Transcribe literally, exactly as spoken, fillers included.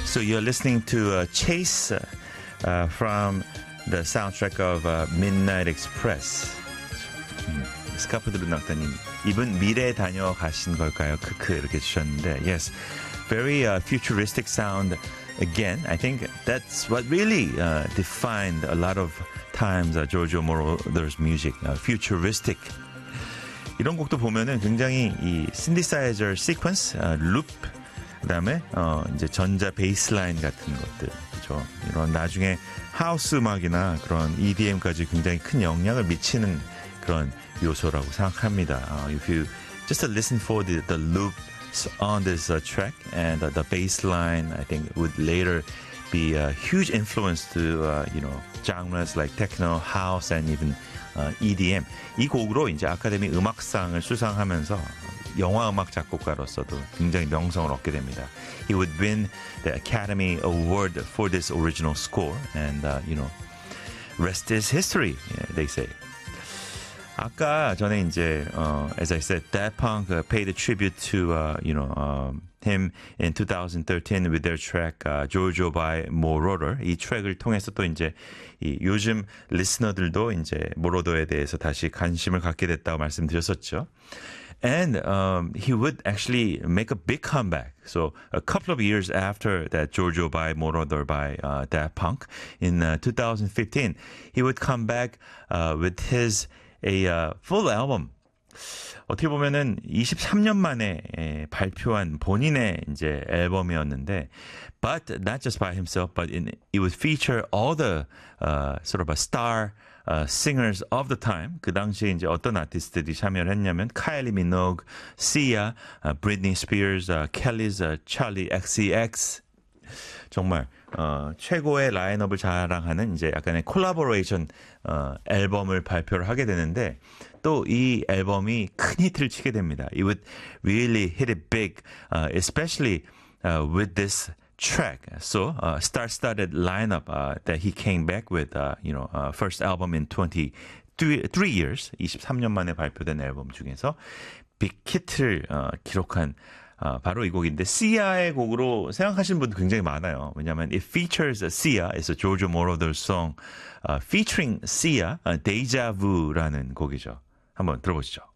So you're listening to uh, Chase uh, from the soundtrack of uh, Midnight Express. 음, 스카프 들은 낙타님, 이분 미래에 다녀가신 걸까요? 크크 이렇게 주셨는데, yes, very uh, futuristic sound. Again, I think that's what really uh, defined a lot of times uh, Giorgio Moroder's music, uh, futuristic. 이런 곡도 보면은 굉장히 이 synthesizer sequence, uh, loop, 그다음에 어 이제 전자 베이스라인 같은 것들, 그렇죠. 이런 나중에 하우스 음악이나 그런 이디엠까지 굉장히 큰 영향을 미치는 그런 요소라고 생각합니다. Uh, if you just listen for the the loops on this uh, track and uh, the bass line, I think would later be a huge influence to uh, you know genres like techno, house, and even uh, 이디엠. 이 곡으로 이제 아카데미 음악상을 수상하면서 영화 음악 작곡가로서도 굉장히 명성을 얻게 됩니다. He would win the Academy Award for this original score, and uh, you know, rest is history, they say. 아까 전에 이제 uh, as I said, Daft Punk uh, paid a tribute to uh, you know um, him in twenty thirteen with their track uh, Giorgio by Moroder. 이 트랙을 통해서 또 이제 이 요즘 리스너들도 이제 모로더에 대해서 다시 관심을 갖게 됐다고 말씀드렸었죠. And um, he would actually make a big comeback. So a couple of years after that Giorgio by Moroder by uh, Daft Punk in uh, twenty fifteen, he would come back uh, with his a uh, full album. 어떻게 보면은 이십삼 년 만에 에, 발표한 본인의 이제 앨범이었는데, but not just by himself, but in, it would feature all the uh, sort of a star uh, singers of the time. 그 당시에 이제 어떤 아티스트들이 참여를 했냐면 카일리 미노그, Sia, uh, Britney Spears, uh, Kelly's uh, Charlie 엑스이엑스. 정말 어, 최고의 라인업을 자랑하는 이제 약간의 콜라보레이션 어, 앨범을 발표를 하게 되는데, 또 이 앨범이 큰 히트를 치게 됩니다. It would really hit it big, uh, especially uh, with this track. So, uh, star-studded lineup uh, that he came back with, uh, you know, uh, first album in twenty-three years, 이십삼 년 만에 발표된 앨범 중에서 빅히트를 어, 기록한 아, 바로 이 곡인데, Sia의 곡으로 생각하시는 분도 굉장히 많아요. 왜냐하면 it features Sia, it's a Giorgio Moroder song uh, featuring Sia, uh, Deja Vu라는 곡이죠. 한번 들어보시죠.